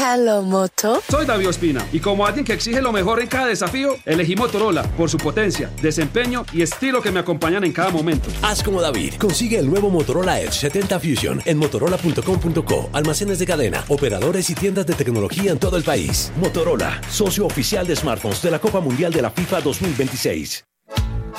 Hello, Moto. Soy David Ospina y como alguien que exige lo mejor en cada desafío, elegí Motorola por su potencia, desempeño y estilo que me acompañan en cada momento. Haz como David. Consigue el nuevo Motorola Edge 70 Fusion en motorola.com.co, almacenes de cadena, operadores y tiendas de tecnología en todo el país. Motorola, socio oficial de smartphones de la Copa Mundial de la FIFA 2026.